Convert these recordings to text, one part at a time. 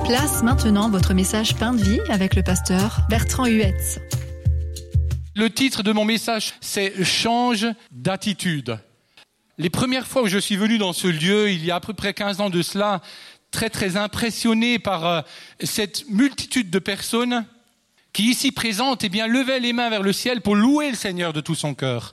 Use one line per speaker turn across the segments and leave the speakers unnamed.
Place maintenant votre message Pain de vie avec le pasteur Bertrand Huetz.
Le titre de mon message, c'est « Change d'attitude ». Les premières fois où je suis venu dans ce lieu, il y a à peu près 15 ans de cela, très impressionné par cette multitude de personnes qui, ici présentes, levaient les mains vers le ciel pour louer le Seigneur de tout son cœur.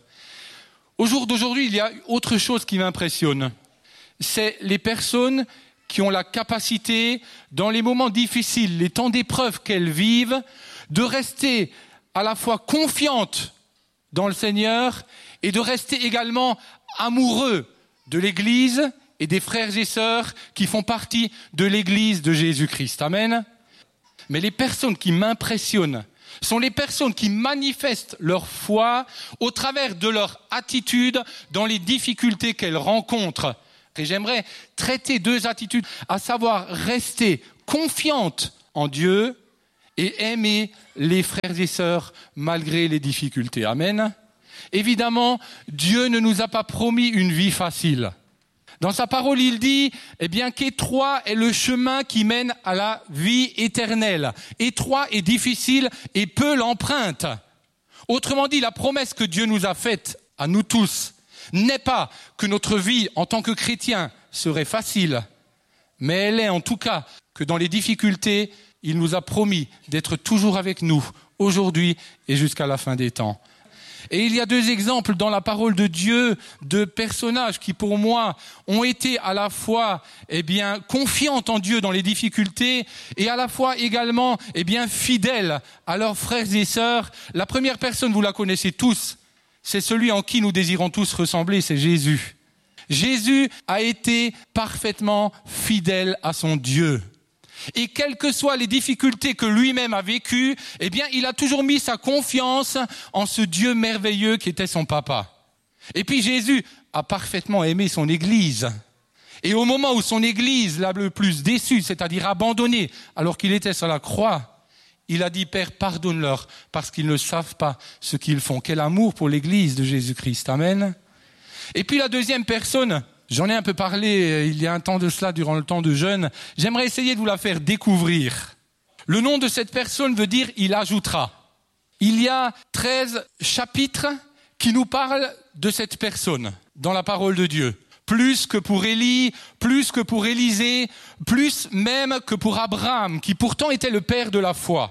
Au jour d'aujourd'hui, il y a autre chose qui m'impressionne. C'est les personnes qui ont la capacité, dans les moments difficiles, les temps d'épreuve qu'elles vivent, de rester à la fois confiantes dans le Seigneur et de rester également amoureux de l'Église et des frères et sœurs qui font partie de l'Église de Jésus-Christ. Amen. Mais les personnes qui m'impressionnent sont les personnes qui manifestent leur foi au travers de leur attitude dans les difficultés qu'elles rencontrent. Et j'aimerais traiter deux attitudes, à savoir rester confiante en Dieu et aimer les frères et sœurs malgré les difficultés. Amen. Évidemment, Dieu ne nous a pas promis une vie facile. Dans sa parole, il dit, qu'étroit est le chemin qui mène à la vie éternelle. Étroit et difficile et peu l'empreinte. Autrement dit, la promesse que Dieu nous a faite à nous tous n'est pas que notre vie en tant que chrétien serait facile, mais elle est en tout cas que dans les difficultés, il nous a promis d'être toujours avec nous, aujourd'hui et jusqu'à la fin des temps. Et il y a deux exemples dans la parole de Dieu de personnages qui, pour moi, ont été à la fois, confiants en Dieu dans les difficultés et à la fois également, fidèles à leurs frères et sœurs. La première personne, vous la connaissez tous, c'est celui en qui nous désirons tous ressembler, c'est Jésus. Jésus a été parfaitement fidèle à son Dieu. Et quelles que soient les difficultés que lui-même a vécues, il a toujours mis sa confiance en ce Dieu merveilleux qui était son papa. Et puis Jésus a parfaitement aimé son Église. Et au moment où son Église l'a le plus déçu, c'est-à-dire abandonné, alors qu'il était sur la croix, il a dit, Père, pardonne-leur, parce qu'ils ne savent pas ce qu'ils font. Quel amour pour l'Église de Jésus-Christ. Amen. Et puis la deuxième personne, j'en ai un peu parlé il y a un temps de cela, durant le temps de jeûne. J'aimerais essayer de vous la faire découvrir. Le nom de cette personne veut dire « il ajoutera ». Il y a 13 chapitres qui nous parlent de cette personne dans la parole de Dieu. Plus que pour Élie, plus que pour Élisée, plus même que pour Abraham, qui pourtant était le père de la foi.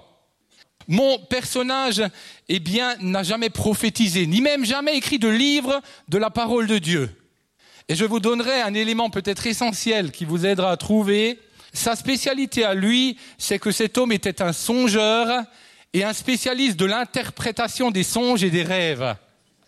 Mon personnage, n'a jamais prophétisé, ni même jamais écrit de livre de la parole de Dieu. Et je vous donnerai un élément peut-être essentiel qui vous aidera à trouver. Sa spécialité à lui, c'est que cet homme était un songeur et un spécialiste de l'interprétation des songes et des rêves.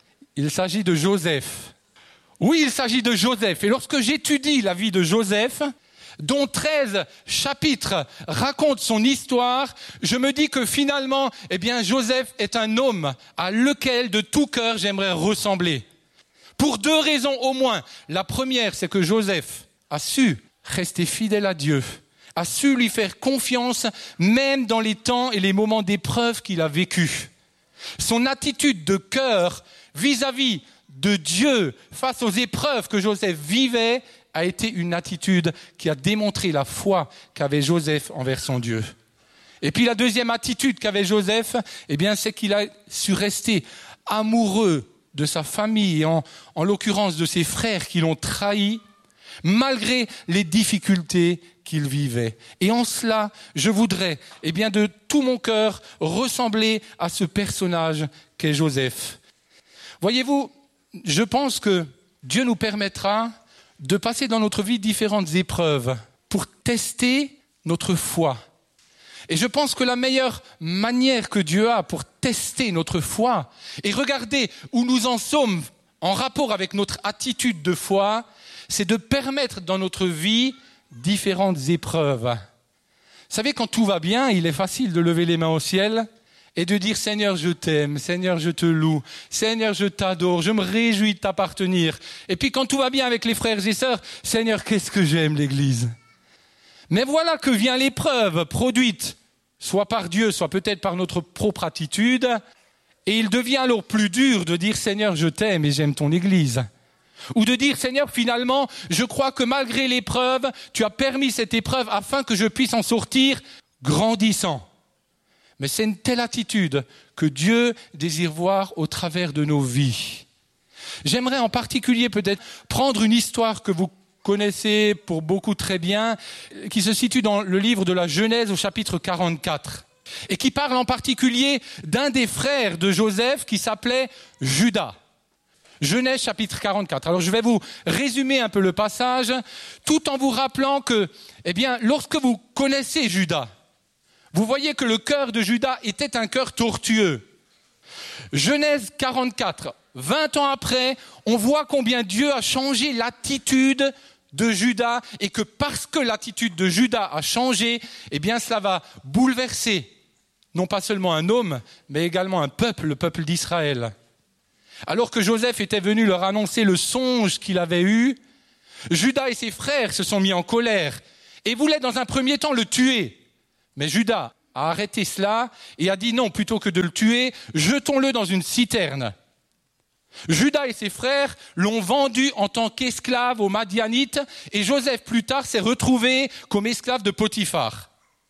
Il s'agit de Joseph. Oui, il s'agit de Joseph. Et lorsque j'étudie la vie de Joseph, dont 13 chapitres racontent son histoire, je me dis que finalement, Joseph est un homme à lequel de tout cœur j'aimerais ressembler. Pour deux raisons au moins. La première, c'est que Joseph a su rester fidèle à Dieu, a su lui faire confiance même dans les temps et les moments d'épreuve qu'il a vécus. Son attitude de cœur vis-à-vis de Dieu face aux épreuves que Joseph vivait a été une attitude qui a démontré la foi qu'avait Joseph envers son Dieu. Et puis la deuxième attitude qu'avait Joseph, c'est qu'il a su rester amoureux de sa famille, en l'occurrence de ses frères qui l'ont trahi, malgré les difficultés qu'il vivait. Et en cela, je voudrais, de tout mon cœur, ressembler à ce personnage qu'est Joseph. Voyez-vous, je pense que Dieu nous permettra de passer dans notre vie différentes épreuves pour tester notre foi. Et je pense que la meilleure manière que Dieu a pour tester notre foi et regarder où nous en sommes en rapport avec notre attitude de foi, c'est de permettre dans notre vie différentes épreuves. Vous savez, quand tout va bien, il est facile de lever les mains au ciel et de dire « Seigneur, je t'aime, Seigneur, je te loue, Seigneur, je t'adore, je me réjouis de t'appartenir. » Et puis quand tout va bien avec les frères et sœurs, « Seigneur, qu'est-ce que j'aime l'Église ?» Mais voilà que vient l'épreuve produite, soit par Dieu, soit peut-être par notre propre attitude, et il devient alors plus dur de dire « Seigneur, je t'aime et j'aime ton Église ». Ou de dire, Seigneur, finalement, je crois que malgré l'épreuve, tu as permis cette épreuve afin que je puisse en sortir grandissant. Mais c'est une telle attitude que Dieu désire voir au travers de nos vies. J'aimerais en particulier peut-être prendre une histoire que vous connaissez pour beaucoup très bien, qui se situe dans le livre de la Genèse au chapitre 44, et qui parle en particulier d'un des frères de Joseph qui s'appelait Judas. Genèse chapitre 44. Alors je vais vous résumer un peu le passage, tout en vous rappelant que, lorsque vous connaissez Judas, vous voyez que le cœur de Judas était un cœur tortueux. Genèse 44, 20 ans après, on voit combien Dieu a changé l'attitude de Judas et que parce que l'attitude de Judas a changé, cela va bouleverser non pas seulement un homme, mais également un peuple, le peuple d'Israël. Alors que Joseph était venu leur annoncer le songe qu'il avait eu, Judas et ses frères se sont mis en colère et voulaient dans un premier temps le tuer. Mais Judas a arrêté cela et a dit non, plutôt que de le tuer, jetons-le dans une citerne. Judas et ses frères l'ont vendu en tant qu'esclave aux Madianites et Joseph plus tard s'est retrouvé comme esclave de Potiphar.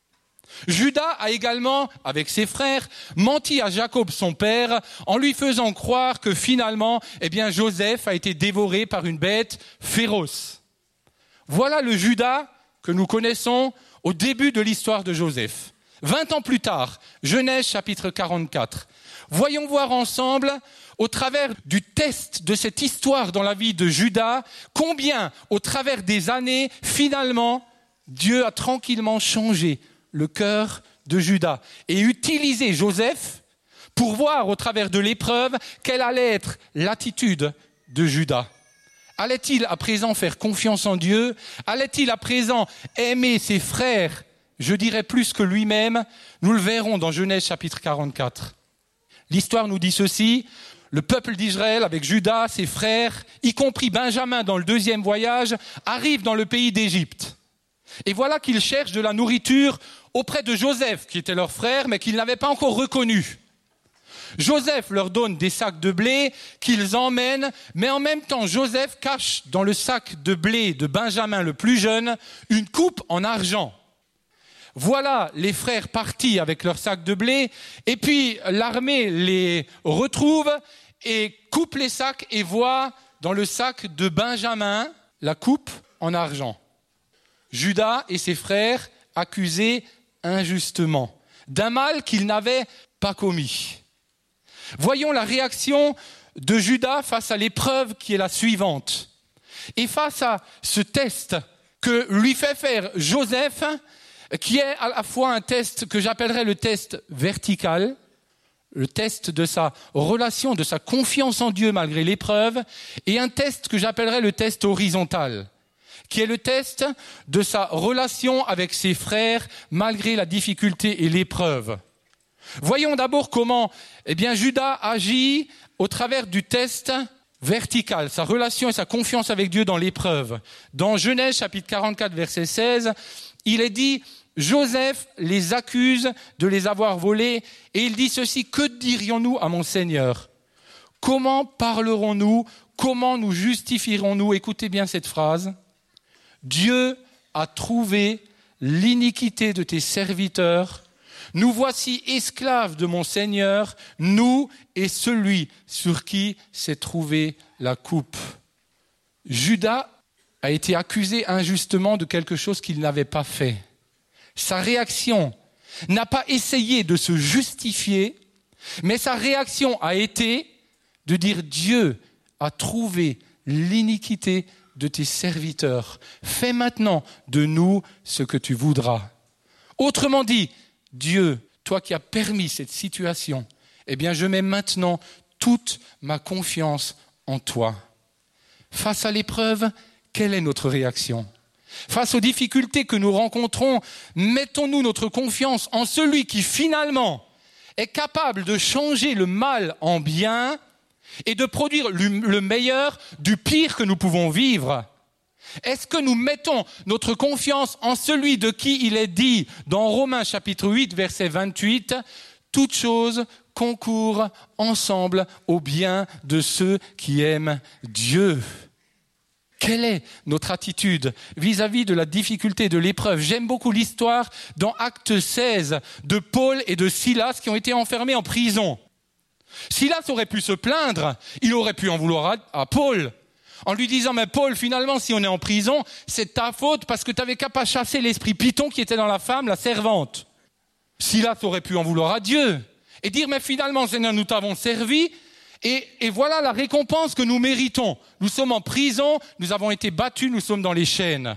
Judas a également, avec ses frères, menti à Jacob son père en lui faisant croire que finalement, Joseph a été dévoré par une bête féroce. Voilà le Judas que nous connaissons au début de l'histoire de Joseph. 20 ans plus tard, Genèse chapitre 44. Voyons voir ensemble, au travers du test de cette histoire dans la vie de Judas, combien, au travers des années, finalement, Dieu a tranquillement changé le cœur de Judas et utilisé Joseph pour voir au travers de l'épreuve quelle allait être l'attitude de Judas. Allait-il à présent faire confiance en Dieu? Allait-il à présent aimer ses frères, je dirais plus que lui-même? Nous le verrons dans Genèse chapitre 44. L'histoire nous dit ceci: le peuple d'Israël avec Judas, ses frères, y compris Benjamin dans le deuxième voyage, arrive dans le pays d'Égypte. Et voilà qu'ils cherchent de la nourriture auprès de Joseph, qui était leur frère, mais qu'ils n'avaient pas encore reconnu. Joseph leur donne des sacs de blé qu'ils emmènent, mais en même temps, Joseph cache dans le sac de blé de Benjamin le plus jeune une coupe en argent. Voilà les frères partis avec leur sac de blé, et puis l'armée les retrouve et coupe les sacs et voit dans le sac de Benjamin la coupe en argent. Judas et ses frères accusés injustement d'un mal qu'ils n'avaient pas commis. Voyons la réaction de Judas face à l'épreuve qui est la suivante. Et face à ce test que lui fait faire Joseph, qui est à la fois un test que j'appellerais le test vertical, le test de sa relation, de sa confiance en Dieu malgré l'épreuve, et un test que j'appellerais le test horizontal, qui est le test de sa relation avec ses frères malgré la difficulté et l'épreuve. Voyons d'abord comment Judas agit au travers du test vertical, sa relation et sa confiance avec Dieu dans l'épreuve. Dans Genèse chapitre 44 verset 16, il est dit: Joseph les accuse de les avoir volés et il dit ceci: que dirions-nous à mon Seigneur? Comment parlerons-nous? Comment nous justifierons-nous? Écoutez bien cette phrase. Dieu a trouvé l'iniquité de tes serviteurs. Nous voici esclaves de mon Seigneur, nous et celui sur qui s'est trouvée la coupe. Judas a été accusé injustement de quelque chose qu'il n'avait pas fait. Sa réaction n'a pas essayé de se justifier, mais sa réaction a été de dire: Dieu a trouvé l'iniquité de tes serviteurs. Fais maintenant de nous ce que tu voudras. Autrement dit, Dieu, toi qui as permis cette situation, je mets maintenant toute ma confiance en toi. Face à l'épreuve, quelle est notre réaction? Face aux difficultés que nous rencontrons, mettons-nous notre confiance en celui qui finalement est capable de changer le mal en bien et de produire le meilleur du pire que nous pouvons vivre? Est-ce que nous mettons notre confiance en celui de qui il est dit dans Romains chapitre 8 verset 28 « Toutes choses concourent ensemble au bien de ceux qui aiment Dieu ». Quelle est notre attitude vis-à-vis de la difficulté, de l'épreuve? J'aime beaucoup l'histoire dans Acte 16 de Paul et de Silas qui ont été enfermés en prison. Silas aurait pu se plaindre, il aurait pu en vouloir à Paul, en lui disant « Mais Paul, finalement, si on est en prison, c'est ta faute parce que tu n'avais qu'à pas chasser l'esprit python qui était dans la femme, la servante. » Silas aurait pu en vouloir à Dieu et dire « Mais finalement, Seigneur, nous t'avons servi. » Et voilà la récompense que nous méritons. Nous sommes en prison, nous avons été battus, nous sommes dans les chaînes.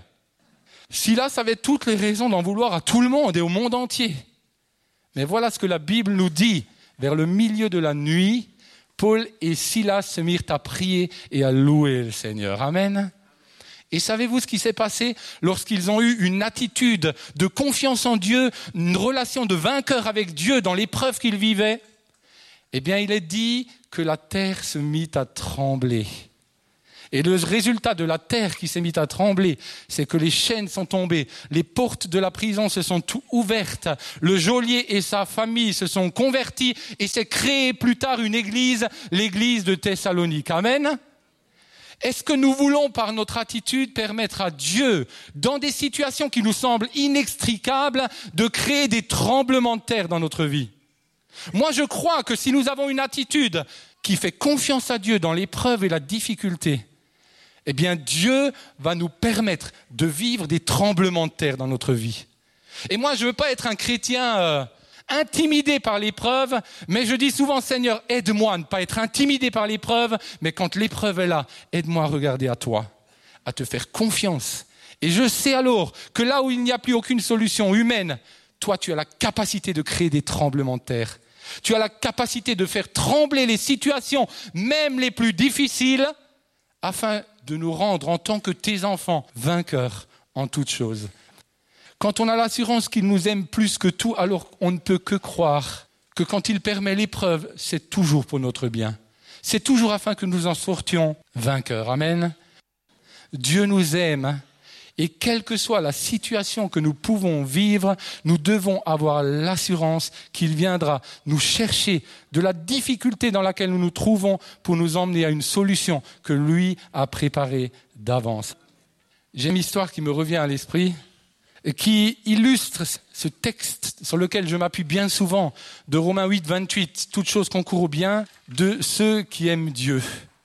Silas avait toutes les raisons d'en vouloir à tout le monde et au monde entier. Mais voilà ce que la Bible nous dit. Vers le milieu de la nuit, Paul et Silas se mirent à prier et à louer le Seigneur. Amen. Et savez-vous ce qui s'est passé lorsqu'ils ont eu une attitude de confiance en Dieu, une relation de vainqueur avec Dieu dans l'épreuve qu'ils vivaient? Eh bien, il est dit que la terre se mit à trembler. Et le résultat de la terre qui s'est mise à trembler, c'est que les chaînes sont tombées, les portes de la prison se sont ouvertes, le geôlier et sa famille se sont convertis et s'est créé plus tard une église, l'église de Thessalonique. Amen. Est-ce que nous voulons, par notre attitude, permettre à Dieu, dans des situations qui nous semblent inextricables, de créer des tremblements de terre dans notre vie? Moi, je crois que si nous avons une attitude qui fait confiance à Dieu dans l'épreuve et la difficulté, eh bien, Dieu va nous permettre de vivre des tremblements de terre dans notre vie. Et moi, je ne veux pas être un chrétien intimidé par l'épreuve, mais je dis souvent, Seigneur, aide-moi à ne pas être intimidé par l'épreuve, mais quand l'épreuve est là, aide-moi à regarder à toi, à te faire confiance. Et je sais alors que là où il n'y a plus aucune solution humaine, toi, tu as la capacité de créer des tremblements de terre. Tu as la capacité de faire trembler les situations, même les plus difficiles, afin de nous rendre en tant que tes enfants vainqueurs en toutes choses. Quand on a l'assurance qu'il nous aime plus que tout, alors on ne peut que croire que quand il permet l'épreuve, c'est toujours pour notre bien. C'est toujours afin que nous en sortions vainqueurs. Amen. Dieu nous aime. Et quelle que soit la situation que nous pouvons vivre, nous devons avoir l'assurance qu'il viendra nous chercher de la difficulté dans laquelle nous nous trouvons pour nous emmener à une solution que lui a préparée d'avance. J'ai une histoire qui me revient à l'esprit, qui illustre ce texte sur lequel je m'appuie bien souvent, de Romains 8, 28, « Toutes choses concourent au bien de ceux qui aiment Dieu ».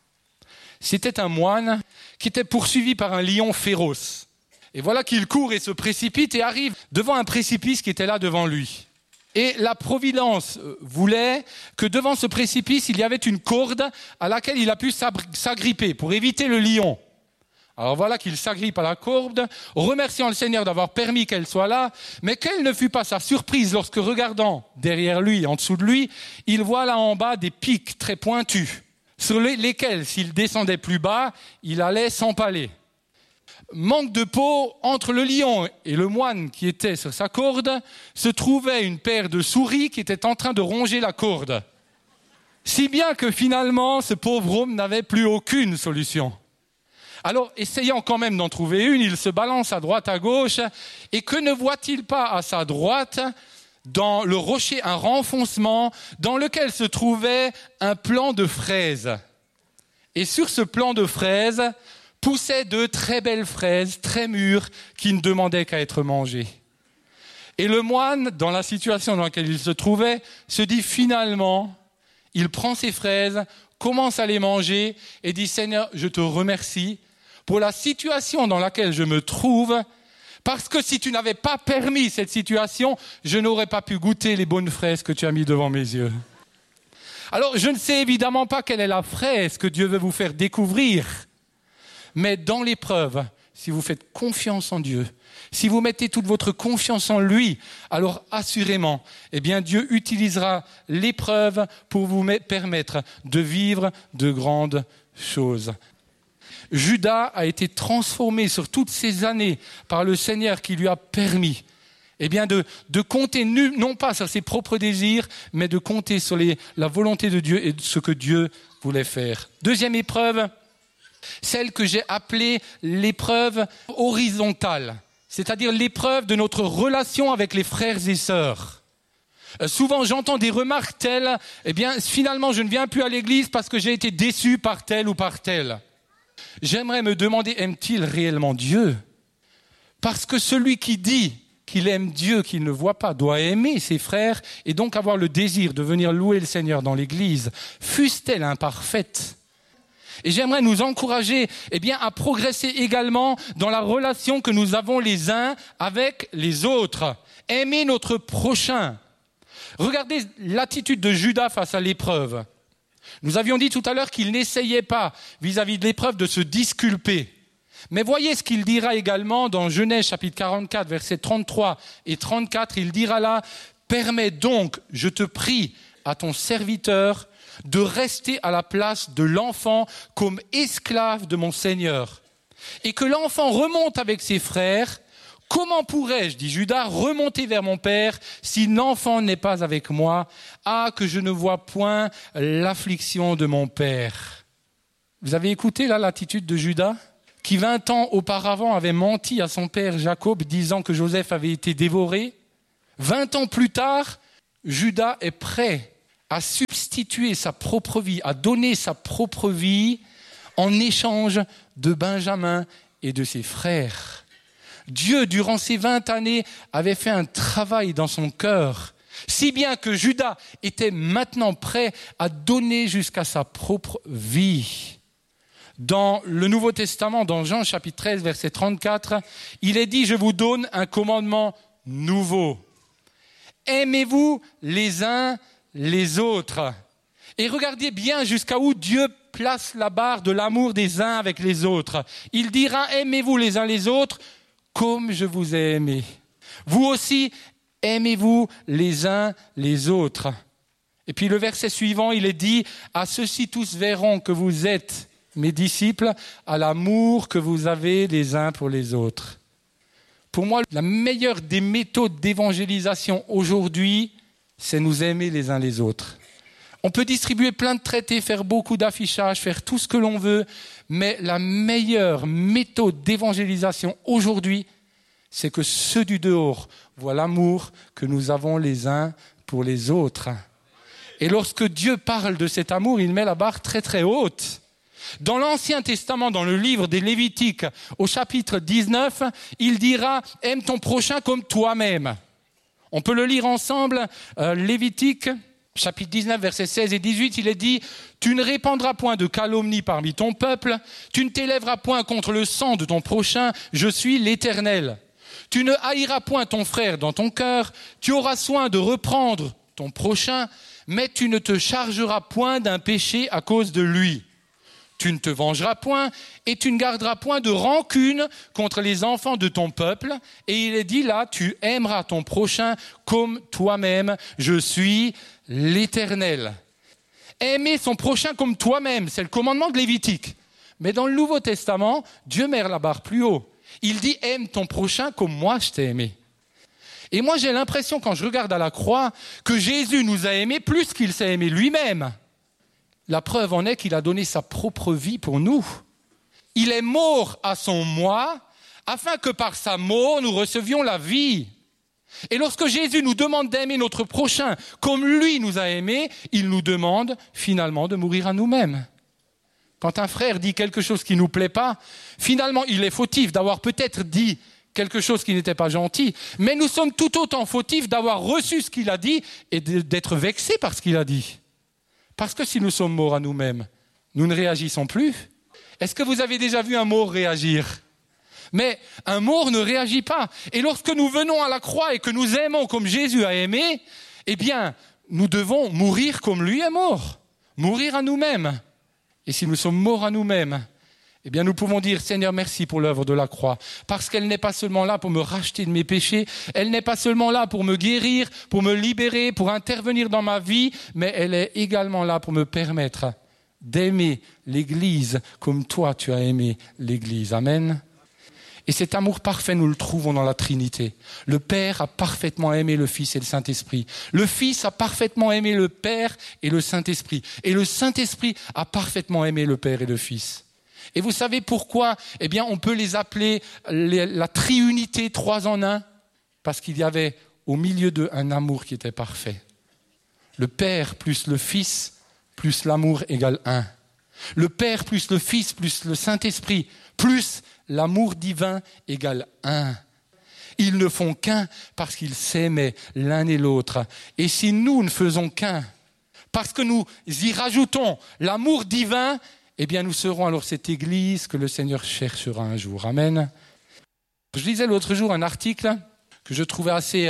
C'était un moine qui était poursuivi par un lion féroce. Et voilà qu'il court et se précipite et arrive devant un précipice qui était là devant lui. Et la providence voulait que devant ce précipice, il y avait une corde à laquelle il a pu s'agripper pour éviter le lion. Alors voilà qu'il s'agrippe à la corde, remerciant le Seigneur d'avoir permis qu'elle soit là, mais quelle ne fut pas sa surprise lorsque, regardant derrière lui, en dessous de lui, il voit là en bas des pics très pointus, sur lesquels, s'il descendait plus bas, il allait s'empaler. Manque de peau, entre le lion et le moine qui était sur sa corde, se trouvait une paire de souris qui étaient en train de ronger la corde. Si bien que finalement, ce pauvre homme n'avait plus aucune solution. Alors, essayant quand même d'en trouver une, il se balance à droite, à gauche, et que ne voit-il pas à sa droite, dans le rocher, un renfoncement dans lequel se trouvait un plant de fraises. Et sur ce plant de fraises, poussaient de très belles fraises, très mûres, qui ne demandaient qu'à être mangées. Et le moine, dans la situation dans laquelle il se trouvait, se dit finalement, il prend ces fraises, commence à les manger et dit « Seigneur, je te remercie pour la situation dans laquelle je me trouve, parce que si tu n'avais pas permis cette situation, je n'aurais pas pu goûter les bonnes fraises que tu as mis devant mes yeux. » Alors, je ne sais évidemment pas quelle est la fraise que Dieu veut vous faire découvrir, mais dans l'épreuve, si vous faites confiance en Dieu, si vous mettez toute votre confiance en lui, alors assurément, eh bien Dieu utilisera l'épreuve pour vous permettre de vivre de grandes choses. Judas a été transformé sur toutes ces années par le Seigneur qui lui a permis eh bien de compter non pas sur ses propres désirs, mais de compter sur la volonté de Dieu et ce que Dieu voulait faire. Deuxième épreuve, celle que j'ai appelée l'épreuve horizontale, c'est-à-dire l'épreuve de notre relation avec les frères et sœurs. Souvent, j'entends des remarques telles, eh bien, finalement, je ne viens plus à l'église parce que j'ai été déçu par tel ou par tel. j'aimerais me demander, aime-t-il réellement Dieu? Parce que celui qui dit qu'il aime Dieu, qu'il ne voit pas, doit aimer ses frères et donc avoir le désir de venir louer le Seigneur dans l'église, fût-elle imparfaite. Et j'aimerais nous encourager à progresser également dans la relation que nous avons les uns avec les autres. Aimer notre prochain. Regardez l'attitude de Judas face à l'épreuve. Nous avions dit tout à l'heure qu'il n'essayait pas, vis-à-vis de l'épreuve, de se disculper. Mais voyez ce qu'il dira également dans Genèse chapitre 44, versets 33 et 34. Il dira là, « Permets donc, je te prie, à ton serviteur, de rester à la place de l'enfant comme esclave de mon Seigneur. Et que l'enfant remonte avec ses frères. Comment pourrais-je, dit Judas, remonter vers mon père si l'enfant n'est pas avec moi? Ah, que je ne vois point l'affliction de mon père. » Vous avez écouté là l'attitude de Judas, qui 20 ans auparavant avait menti à son père Jacob, disant que Joseph avait été dévoré. 20 ans plus tard, Judas est prêt à substituer sa propre vie, à donner sa propre vie en échange de Benjamin et de ses frères. Dieu, durant ces 20 années, avait fait un travail dans son cœur, si bien que Judas était maintenant prêt à donner jusqu'à sa propre vie. Dans le Nouveau Testament, dans Jean chapitre 13, verset 34, il est dit « Je vous donne un commandement nouveau. Aimez-vous les uns les autres. » Et regardez bien jusqu'à où Dieu place la barre de l'amour des uns avec les autres. Il dira « Aimez-vous les uns les autres comme je vous ai aimé. Vous aussi, aimez-vous les uns les autres. » Et puis le verset suivant, il est dit « À ceux-ci tous verront que vous êtes mes disciples, à l'amour que vous avez les uns pour les autres. » Pour moi, la meilleure des méthodes d'évangélisation aujourd'hui, c'est nous aimer les uns les autres. On peut distribuer plein de traités, faire beaucoup d'affichage, faire tout ce que l'on veut, mais la meilleure méthode d'évangélisation aujourd'hui, c'est que ceux du dehors voient l'amour que nous avons les uns pour les autres. Et lorsque Dieu parle de cet amour, il met la barre très très haute. Dans l'Ancien Testament, dans le livre des Lévitiques, au chapitre 19, il dira « Aime ton prochain comme toi-même ». On peut le lire ensemble, Lévitique, chapitre 19, versets 16 et 18, il est dit « Tu ne répandras point de calomnie parmi ton peuple, tu ne t'élèveras point contre le sang de ton prochain, je suis l'Éternel. Tu ne haïras point ton frère dans ton cœur, tu auras soin de reprendre ton prochain, mais tu ne te chargeras point d'un péché à cause de lui. Tu ne te vengeras point et tu ne garderas point de rancune contre les enfants de ton peuple. » Et il est dit là, tu aimeras ton prochain comme toi-même. Je suis l'Éternel. Aimer son prochain comme toi-même, c'est le commandement de Lévitique. Mais dans le Nouveau Testament, Dieu met la barre plus haut. Il dit, aime ton prochain comme moi je t'ai aimé. Et moi j'ai l'impression, quand je regarde à la croix, que Jésus nous a aimés plus qu'il s'est aimé lui-même. La preuve en est qu'il a donné sa propre vie pour nous. Il est mort à son moi, afin que par sa mort, nous recevions la vie. Et lorsque Jésus nous demande d'aimer notre prochain comme lui nous a aimés, il nous demande finalement de mourir à nous-mêmes. Quand un frère dit quelque chose qui ne nous plaît pas, finalement il est fautif d'avoir peut-être dit quelque chose qui n'était pas gentil, mais nous sommes tout autant fautifs d'avoir reçu ce qu'il a dit et d'être vexés par ce qu'il a dit. Parce que si nous sommes morts à nous-mêmes, nous ne réagissons plus. Est-ce que vous avez déjà vu un mort réagir ? Mais un mort ne réagit pas. Et lorsque nous venons à la croix et que nous aimons comme Jésus a aimé, eh bien, nous devons mourir comme lui est mort. Mourir à nous-mêmes. Et si nous sommes morts à nous-mêmes, eh bien, nous pouvons dire, Seigneur, merci pour l'œuvre de la croix. Parce qu'elle n'est pas seulement là pour me racheter de mes péchés, elle n'est pas seulement là pour me guérir, pour me libérer, pour intervenir dans ma vie, mais elle est également là pour me permettre d'aimer l'Église comme toi tu as aimé l'Église. Amen. Et cet amour parfait, nous le trouvons dans la Trinité. Le Père a parfaitement aimé le Fils et le Saint-Esprit. Le Fils a parfaitement aimé le Père et le Saint-Esprit. Et le Saint-Esprit a parfaitement aimé le Père et le Fils. Et vous savez pourquoi ? Eh bien, on peut les appeler la triunité, 3 en 1, parce qu'il y avait au milieu d'eux un amour qui était parfait. Le Père plus le Fils plus l'amour égale 1. Le Père plus le Fils plus le Saint-Esprit plus l'amour divin égale 1. Ils ne font qu'un parce qu'ils s'aimaient l'un et l'autre. Et si nous ne faisons qu'un, parce que nous y rajoutons l'amour divin, eh bien nous serons alors cette Église que le Seigneur cherchera un jour. Amen. Je lisais l'autre jour un article que je trouvais assez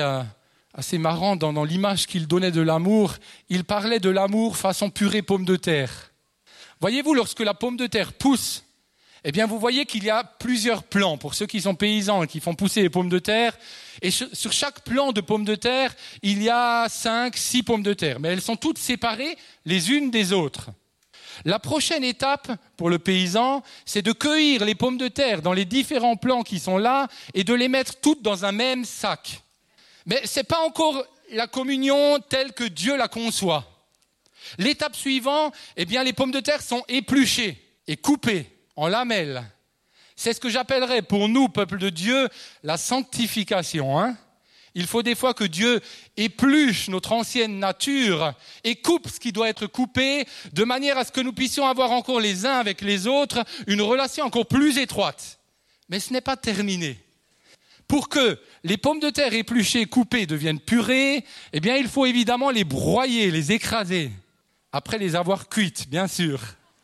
marrant dans l'image qu'il donnait de l'amour. Il parlait de l'amour façon purée pomme de terre. Voyez-vous, lorsque la pomme de terre pousse, eh bien, vous voyez qu'il y a plusieurs plants. Pour ceux qui sont paysans et qui font pousser les pommes de terre, et sur chaque plant de pommes de terre, il y a 5, 6 pommes de terre. Mais elles sont toutes séparées les unes des autres. La prochaine étape pour le paysan, c'est de cueillir les pommes de terre dans les différents plants qui sont là et de les mettre toutes dans un même sac. Mais ce n'est pas encore la communion telle que Dieu la conçoit. L'étape suivante, eh bien, les pommes de terre sont épluchées et coupées en lamelles. C'est ce que j'appellerais pour nous, peuple de Dieu, la sanctification. Il faut des fois que Dieu épluche notre ancienne nature et coupe ce qui doit être coupé, de manière à ce que nous puissions avoir encore les uns avec les autres une relation encore plus étroite. Mais ce n'est pas terminé. Pour que les pommes de terre épluchées, coupées deviennent purées, eh bien, il faut évidemment les broyer, les écraser, après les avoir cuites, bien sûr,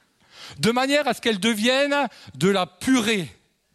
de manière à ce qu'elles deviennent de la purée.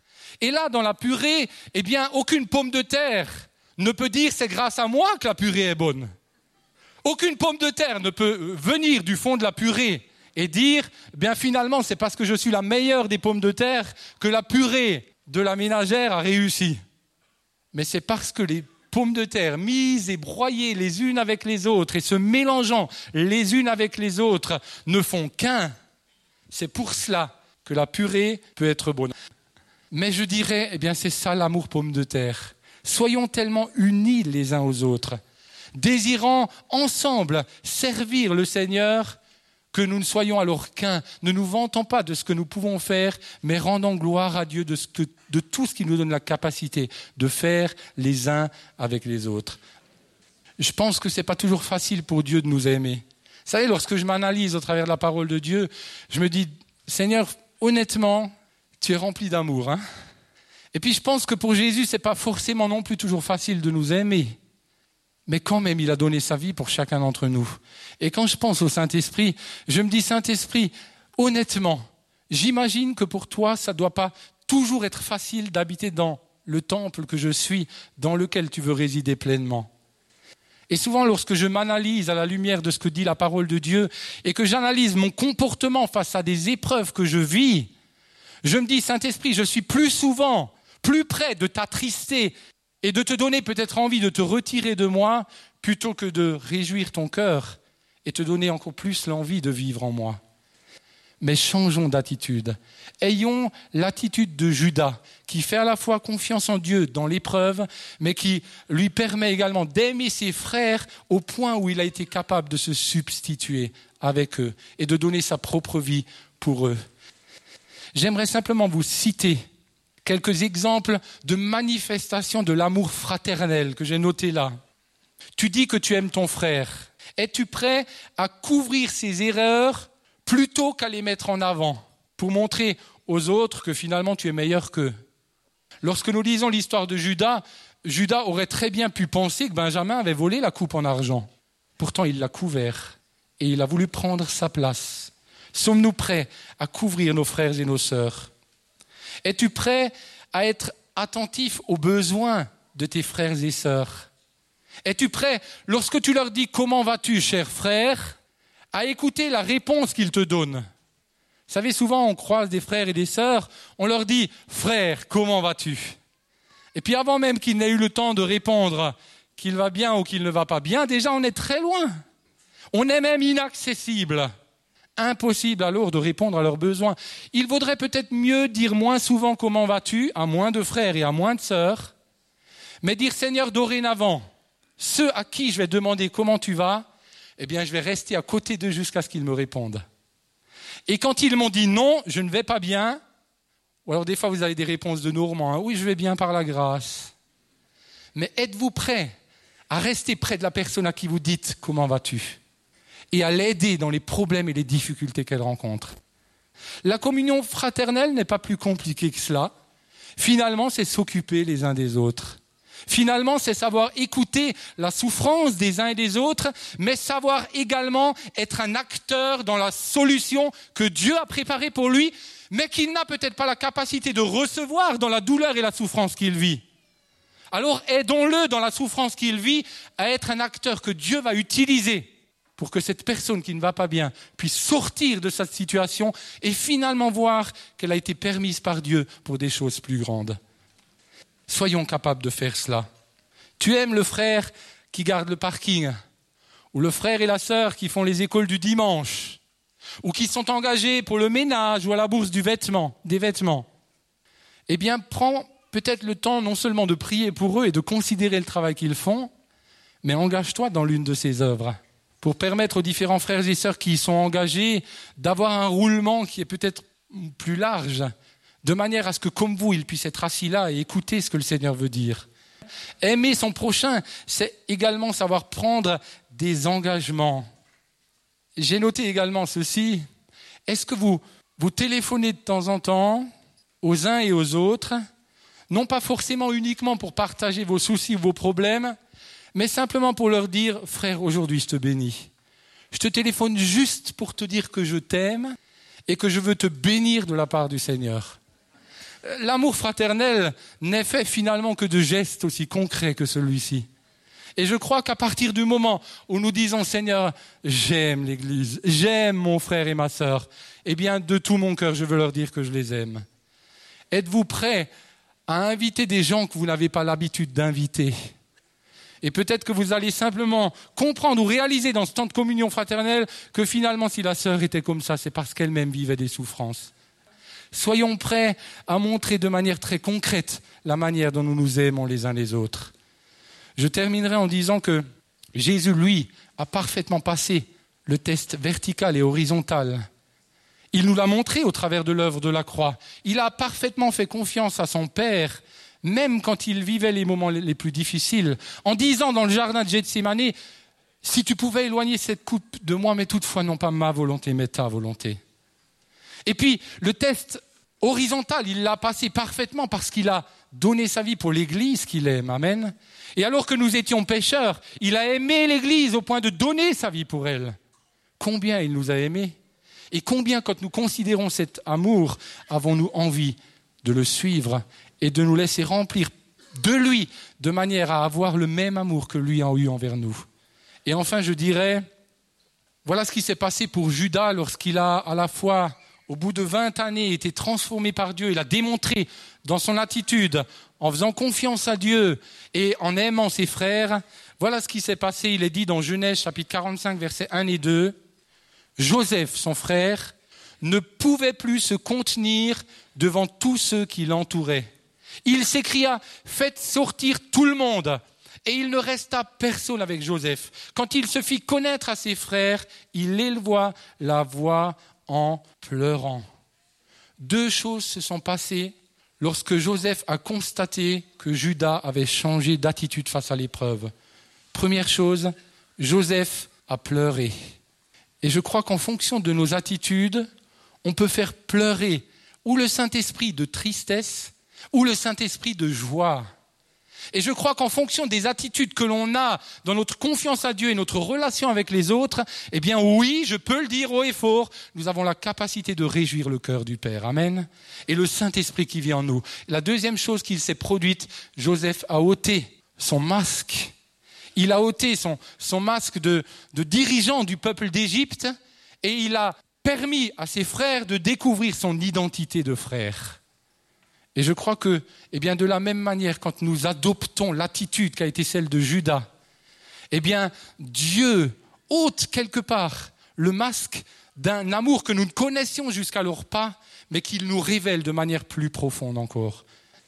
Et là, dans la purée, eh bien, aucune pomme de terre ne peut dire c'est grâce à moi que la purée est bonne. Aucune pomme de terre ne peut venir du fond de la purée et dire, eh bien, finalement, c'est parce que je suis la meilleure des pommes de terre que la purée de la ménagère a réussi. Mais c'est parce que les pommes de terre mises et broyées les unes avec les autres et se mélangeant les unes avec les autres ne font qu'un. C'est pour cela que la purée peut être bonne. Mais je dirais, eh bien, c'est ça l'amour pomme de terre. Soyons tellement unis les uns aux autres, désirant ensemble servir le Seigneur, que nous ne soyons alors qu'un. Ne nous vantons pas de ce que nous pouvons faire, mais rendons gloire à Dieu de tout ce qui nous donne la capacité de faire les uns avec les autres. Je pense que ce n'est pas toujours facile pour Dieu de nous aimer. Vous savez, lorsque je m'analyse au travers de la parole de Dieu, je me dis, Seigneur, honnêtement, tu es rempli d'amour. Et puis je pense que pour Jésus, ce n'est pas forcément non plus toujours facile de nous aimer. Mais quand même, il a donné sa vie pour chacun d'entre nous. Et quand je pense au Saint-Esprit, je me dis, Saint-Esprit, honnêtement, j'imagine que pour toi, ça ne doit pas toujours être facile d'habiter dans le temple que je suis, dans lequel tu veux résider pleinement. Et souvent, lorsque je m'analyse à la lumière de ce que dit la parole de Dieu et que j'analyse mon comportement face à des épreuves que je vis, je me dis, Saint-Esprit, je suis plus souvent, plus près de t'attrister et de te donner peut-être envie de te retirer de moi plutôt que de réjouir ton cœur et te donner encore plus l'envie de vivre en moi. Mais changeons d'attitude. Ayons l'attitude de Judas, qui fait à la fois confiance en Dieu dans l'épreuve, mais qui lui permet également d'aimer ses frères au point où il a été capable de se substituer avec eux et de donner sa propre vie pour eux. J'aimerais simplement vous citer quelques exemples de manifestations de l'amour fraternel que j'ai noté là. Tu dis que tu aimes ton frère. Es-tu prêt à couvrir ses erreurs plutôt qu'à les mettre en avant pour montrer aux autres que finalement tu es meilleur qu'eux? Lorsque nous lisons l'histoire de Judas, Judas aurait très bien pu penser que Benjamin avait volé la coupe en argent. Pourtant, il l'a couvert et il a voulu prendre sa place. Sommes-nous prêts à couvrir nos frères et nos sœurs? Es-tu prêt à être attentif aux besoins de tes frères et sœurs? Es-tu prêt, lorsque tu leur dis « Comment vas-tu, cher frère ?» à écouter la réponse qu'ils te donnent? Vous savez, souvent on croise des frères et des sœurs, on leur dit « Frère, comment vas-tu ?» Et puis avant même qu'ils n'aient eu le temps de répondre qu'il va bien ou qu'il ne va pas bien, déjà on est très loin. On est même inaccessible. Impossible alors de répondre à leurs besoins. Il vaudrait peut-être mieux dire moins souvent « Comment vas-tu ?» à moins de frères et à moins de sœurs, mais dire « Seigneur, dorénavant, ceux à qui je vais demander « Comment tu vas ?» eh bien je vais rester à côté d'eux jusqu'à ce qu'ils me répondent. Et quand ils m'ont dit « Non, je ne vais pas bien », ou alors des fois vous avez des réponses de Normands, « Oui, je vais bien par la grâce ». Mais êtes-vous prêts à rester près de la personne à qui vous dites « Comment vas-tu ?» et à l'aider dans les problèmes et les difficultés qu'elle rencontre? La communion fraternelle n'est pas plus compliquée que cela. Finalement, c'est s'occuper les uns des autres. Finalement, c'est savoir écouter la souffrance des uns et des autres, mais savoir également être un acteur dans la solution que Dieu a préparée pour lui, mais qu'il n'a peut-être pas la capacité de recevoir dans la douleur et la souffrance qu'il vit. Alors aidons-le dans la souffrance qu'il vit à être un acteur que Dieu va utiliser pour que cette personne qui ne va pas bien puisse sortir de cette situation et finalement voir qu'elle a été permise par Dieu pour des choses plus grandes. Soyons capables de faire cela. Tu aimes le frère qui garde le parking, ou le frère et la sœur qui font les écoles du dimanche, ou qui sont engagés pour le ménage ou à la bourse des vêtements. Eh bien, prends peut-être le temps non seulement de prier pour eux et de considérer le travail qu'ils font, mais engage-toi dans l'une de ces œuvres pour permettre aux différents frères et sœurs qui y sont engagés d'avoir un roulement qui est peut-être plus large, de manière à ce que, comme vous, ils puissent être assis là et écouter ce que le Seigneur veut dire. Aimer son prochain, c'est également savoir prendre des engagements. J'ai noté également ceci. Est-ce que vous téléphonez de temps en temps aux uns et aux autres, non pas forcément uniquement pour partager vos soucis ou vos problèmes, mais simplement pour leur dire « Frère, aujourd'hui je te bénis. Je te téléphone juste pour te dire que je t'aime et que je veux te bénir de la part du Seigneur. » L'amour fraternel n'est fait finalement que de gestes aussi concrets que celui-ci. Et je crois qu'à partir du moment où nous disons « Seigneur, j'aime l'Église, j'aime mon frère et ma sœur », eh bien de tout mon cœur je veux leur dire que je les aime. Êtes-vous prêts à inviter des gens que vous n'avez pas l'habitude d'inviter ? Et peut-être que vous allez simplement comprendre ou réaliser dans ce temps de communion fraternelle que finalement si la sœur était comme ça, c'est parce qu'elle-même vivait des souffrances. Soyons prêts à montrer de manière très concrète la manière dont nous nous aimons les uns les autres. Je terminerai en disant que Jésus, lui, a parfaitement passé le test vertical et horizontal. Il nous l'a montré au travers de l'œuvre de la croix. Il a parfaitement fait confiance à son Père, même quand il vivait les moments les plus difficiles, en disant dans le jardin de Gethsémani, « Si tu pouvais éloigner cette coupe de moi, mais toutefois non pas ma volonté, mais ta volonté. » Et puis, le test horizontal, il l'a passé parfaitement parce qu'il a donné sa vie pour l'Église qu'il aime. Amen. Et alors que nous étions pécheurs, il a aimé l'Église au point de donner sa vie pour elle. Combien il nous a aimés ? Et combien, quand nous considérons cet amour, avons-nous envie de le suivre et de nous laisser remplir de lui, de manière à avoir le même amour que lui a eu envers nous. Et enfin, je dirais, voilà ce qui s'est passé pour Judas lorsqu'il a à la fois, au bout de 20 années, été transformé par Dieu. Il a démontré dans son attitude, en faisant confiance à Dieu et en aimant ses frères. Voilà ce qui s'est passé, il est dit dans Genèse chapitre 45, versets 1 et 2. Joseph, son frère, ne pouvait plus se contenir devant tous ceux qui l'entouraient. Il s'écria « Faites sortir tout le monde !» Et il ne resta personne avec Joseph. Quand il se fit connaître à ses frères, il éleva la voix en pleurant. Deux choses se sont passées lorsque Joseph a constaté que Judas avait changé d'attitude face à l'épreuve. Première chose, Joseph a pleuré. Et je crois qu'en fonction de nos attitudes, on peut faire pleurer ou le Saint-Esprit de tristesse ou le Saint-Esprit de joie. Et je crois qu'en fonction des attitudes que l'on a dans notre confiance à Dieu et notre relation avec les autres, eh bien oui, je peux le dire haut et fort, nous avons la capacité de réjouir le cœur du Père. Amen. Et le Saint-Esprit qui vit en nous. La deuxième chose qui s'est produite, Joseph a ôté son masque. Il a ôté son masque de dirigeant du peuple d'Égypte et il a permis à ses frères de découvrir son identité de frère. Et je crois que, eh bien, de la même manière, quand nous adoptons l'attitude qui a été celle de Judas, eh bien, Dieu ôte quelque part le masque d'un amour que nous ne connaissions jusqu'alors pas, mais qu'il nous révèle de manière plus profonde encore.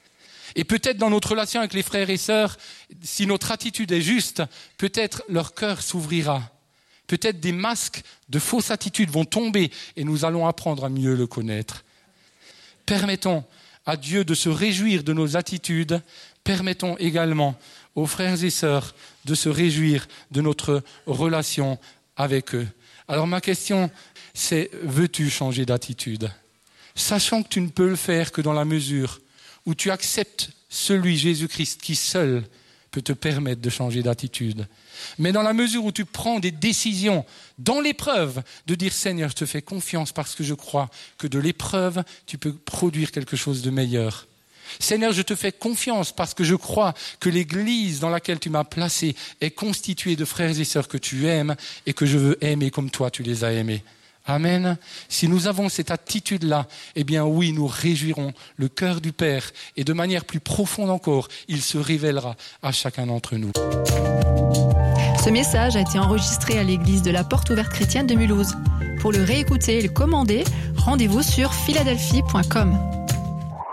Et peut-être dans notre relation avec les frères et sœurs, si notre attitude est juste, peut-être leur cœur s'ouvrira. Peut-être des masques de fausses attitudes vont tomber et nous allons apprendre à mieux le connaître. Permettons à Dieu de se réjouir de nos attitudes. Permettons également aux frères et sœurs de se réjouir de notre relation avec eux. Alors ma question, c'est, veux-tu changer d'attitude? Sachant que tu ne peux le faire que dans la mesure où tu acceptes celui, Jésus-Christ, qui seul peut te permettre de changer d'attitude. Mais dans la mesure où tu prends des décisions dans l'épreuve, de dire Seigneur, je te fais confiance parce que je crois que de l'épreuve, tu peux produire quelque chose de meilleur. Seigneur, je te fais confiance parce que je crois que l'Église dans laquelle tu m'as placé est constituée de frères et sœurs que tu aimes et que je veux aimer comme toi tu les as aimés. Amen. Si nous avons cette attitude-là, eh bien oui, nous réjouirons le cœur du Père et de manière plus profonde encore, il se révélera à chacun d'entre nous.
Ce message a été enregistré à l'église de la Porte Ouverte Chrétienne de Mulhouse. Pour le réécouter et le commander, rendez-vous sur philadelphie.com.